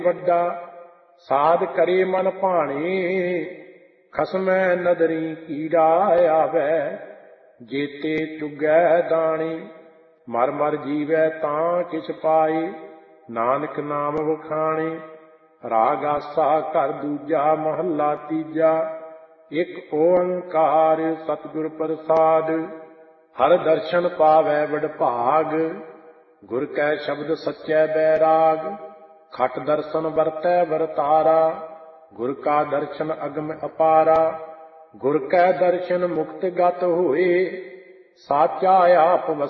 ਵੱਡਾ ਸਾਧ ਕਰੇ ਮਨ ਭਾਣੇ, ਖਸਮੈ ਨਦਰੀ ਕੀੜਾ ਆਵੈ, ਜੇਤੇ ਚੁਗੈ ਦਾਣੇ। ਮਰ ਮਰ ਜੀਵੈ ਤਾਂ ਕਿਛ ਪਾਏ, ਨਾਨਕ ਨਾਮ ਵਖਾਣੇ। ਰਾਗ ਆਸਾ ਘਰ ਦੂਜਾ ਮਹੱਲਾ ਤੀਜਾ, ਇੱਕ ਓੰਕਾਰ ਸਤਿਗੁਰ ਪ੍ਰਸਾਦ। ਹਰ ਦਰਸ਼ਨ ਪਾਵੈ ਵਡਭਾਗ, ਗੁਰ ਕੈ ਸ਼ਬਦ ਸੱਚੈ ਬੈਰਾਗ। ਖਟ ਦਰਸ਼ਨ ਵਰਤੈ ਵਰਤਾਰਾ, ਗੁਰ ਕਾ ਦਰਸ਼ਨ ਅਗਮ ਅਪਾਰਾ। ਗੁਰ ਕੈ ਦਰਸ਼ਨ ਮੁਕਤ ਗਤ ਹੋਏ, ਸਾਚਾ ਆਪ